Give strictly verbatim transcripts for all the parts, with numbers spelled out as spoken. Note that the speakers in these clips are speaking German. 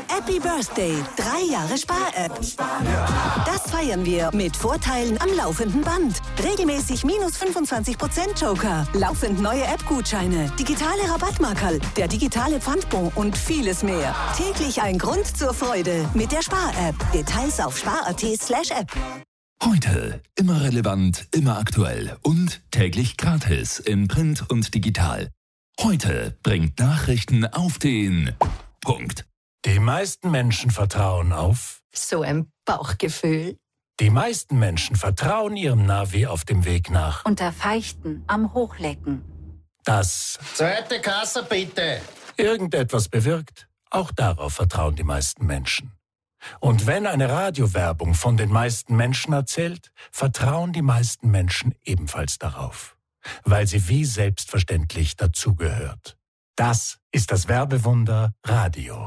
Happy Birthday, drei Jahre Spar-App. Das feiern wir mit Vorteilen am laufenden Band. Regelmäßig minus fünfundzwanzig Prozent Joker, laufend neue App-Gutscheine, digitale Rabattmarkerl, der digitale Pfandbon und vieles mehr. Täglich ein Grund zur Freude mit der Spar-App. Details auf spar.at slash app. Heute immer relevant, immer aktuell und täglich gratis in Print und digital. Heute bringt Nachrichten auf den Punkt. Die meisten Menschen vertrauen auf so ein Bauchgefühl. Die meisten Menschen vertrauen ihrem Navi auf dem Weg nach Unter Feichten am Hochlecken. Das Zweite Kasse bitte. irgendetwas bewirkt. Auch darauf vertrauen die meisten Menschen. Und wenn eine Radiowerbung von den meisten Menschen erzählt, vertrauen die meisten Menschen ebenfalls darauf, weil sie wie selbstverständlich dazugehört. Das ist das Werbewunder Radio.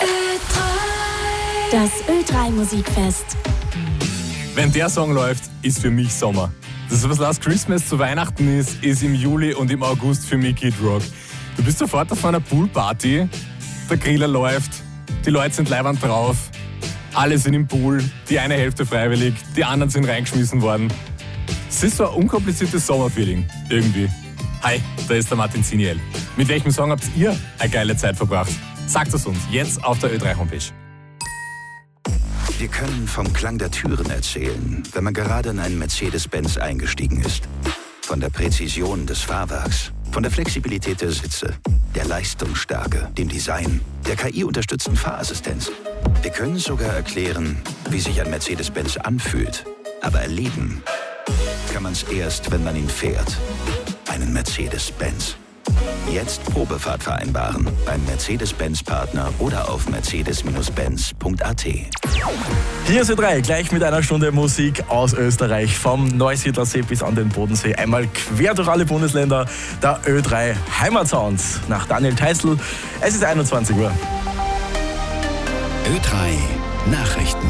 Das Ö drei Musikfest. Wenn der Song läuft, ist für mich Sommer. Das, was Last Christmas zu Weihnachten ist, ist im Juli und im August für mich Kid Rock. Du bist sofort auf einer Poolparty, der Griller läuft, die Leute sind leiwand drauf, alle sind im Pool, die eine Hälfte freiwillig, die anderen sind reingeschmissen worden. Es ist so ein unkompliziertes Sommerfeeling, irgendwie. Hi, da ist der Martin Siniel. Mit welchem Song habt ihr eine geile Zeit verbracht? Sagt es uns jetzt auf der Ö drei Homepage. Wir können vom Klang der Türen erzählen, wenn man gerade in einen Mercedes-Benz eingestiegen ist. Von der Präzision des Fahrwerks, von der Flexibilität der Sitze, der Leistungsstärke, dem Design, der K I-unterstützten Fahrassistenz. Wir können sogar erklären, wie sich ein Mercedes-Benz anfühlt. Aber erleben kann man es erst, wenn man ihn fährt. Einen Mercedes-Benz. Jetzt Probefahrt vereinbaren beim Mercedes-Benz-Partner oder auf mercedes Benz punkt a t. Hier ist Ö drei, gleich mit einer Stunde Musik aus Österreich, vom Neusiedlersee bis an den Bodensee. Einmal quer durch alle Bundesländer, der Ö drei Heimatsound nach Daniel Theißl. Es ist einundzwanzig Uhr. Ö drei Nachrichten.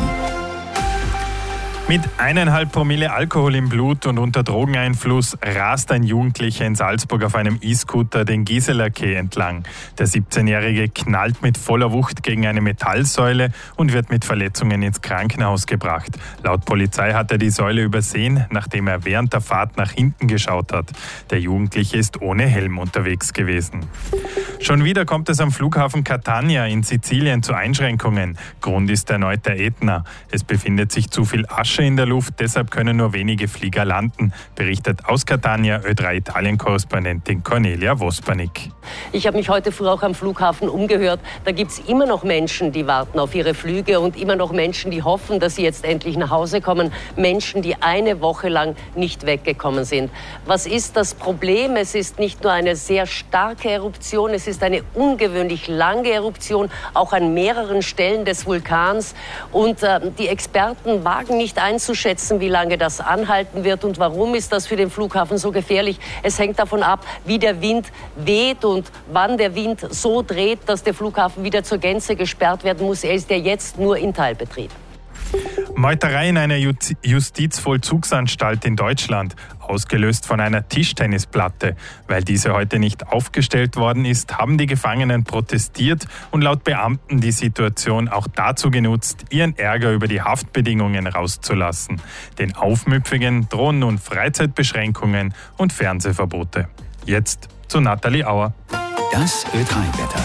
Mit eineinhalb Promille Alkohol im Blut und unter Drogeneinfluss rast ein Jugendlicher in Salzburg auf einem E-Scooter den Giseler Quai entlang. Der siebzehnjährige knallt mit voller Wucht gegen eine Metallsäule und wird mit Verletzungen ins Krankenhaus gebracht. Laut Polizei hat er die Säule übersehen, nachdem er während der Fahrt nach hinten geschaut hat. Der Jugendliche ist ohne Helm unterwegs gewesen. Schon wieder kommt es am Flughafen Catania in Sizilien zu Einschränkungen. Grund ist erneut der Ätna. Es befindet sich zu viel Asche in der Luft, deshalb können nur wenige Flieger landen, berichtet aus Catania Ö drei Italien-Korrespondentin Cornelia Vospanik. Ich habe mich heute früh auch am Flughafen umgehört. Da gibt es immer noch Menschen, die warten auf ihre Flüge und immer noch Menschen, die hoffen, dass sie jetzt endlich nach Hause kommen. Menschen, die eine Woche lang nicht weggekommen sind. Was ist das Problem? Es ist nicht nur eine sehr starke Eruption, es ist eine ungewöhnlich lange Eruption, auch an mehreren Stellen des Vulkans. Und äh, die Experten wagen nicht einzuschätzen, wie lange das anhalten wird und warum ist das für den Flughafen so gefährlich. Es hängt davon ab, wie der Wind weht und wann der Wind so dreht, dass der Flughafen wieder zur Gänze gesperrt werden muss. Er ist ja jetzt nur in Teilbetrieb. Meuterei in einer Justizvollzugsanstalt in Deutschland, ausgelöst von einer Tischtennisplatte. Weil diese heute nicht aufgestellt worden ist, haben die Gefangenen protestiert und laut Beamten die Situation auch dazu genutzt, ihren Ärger über die Haftbedingungen rauszulassen. Den Aufmüpfigen drohen nun Freizeitbeschränkungen und Fernsehverbote. Jetzt zu Nathalie Auer. Das Ö drei Wetter.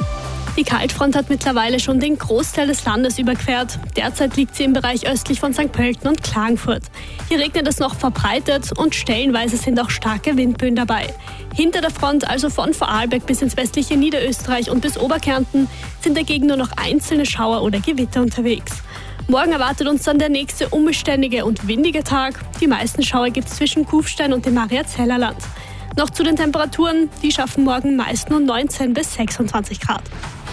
Die Kaltfront hat mittlerweile schon den Großteil des Landes überquert. Derzeit liegt sie im Bereich östlich von Sankt Pölten und Klagenfurt. Hier regnet es noch verbreitet und stellenweise sind auch starke Windböen dabei. Hinter der Front, also von Vorarlberg bis ins westliche Niederösterreich und bis Oberkärnten, sind dagegen nur noch einzelne Schauer oder Gewitter unterwegs. Morgen erwartet uns dann der nächste unbeständige und windige Tag. Die meisten Schauer gibt es zwischen Kufstein und dem Mariazeller Land. Noch zu den Temperaturen, die schaffen morgen meist nur neunzehn bis sechsundzwanzig Grad.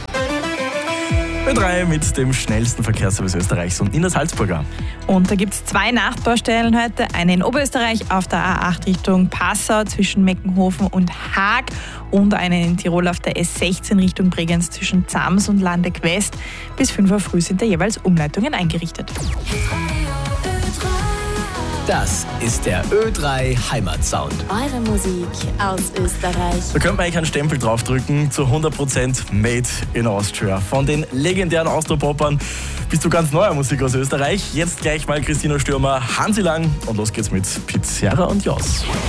Ö drei mit dem schnellsten Verkehrsservice Österreichs und in der Salzburger. Und da gibt es zwei Nachbaustellen heute. Eine in Oberösterreich auf der A acht Richtung Passau zwischen Meckenhofen und Haag und eine in Tirol auf der S sechzehn Richtung Bregenz zwischen Zams und Landeck West. Bis fünf Uhr früh sind da jeweils Umleitungen eingerichtet. Das ist der Ö drei Heimatsound. Eure Musik aus Österreich. Da könnte man eigentlich einen Stempel draufdrücken, zu hundert Prozent Made in Austria. Von den legendären Austropopern bis zu ganz neuer Musik aus Österreich. Jetzt gleich mal Christina Stürmer, Hansi Lang und los geht's mit Pizzeria und Jos.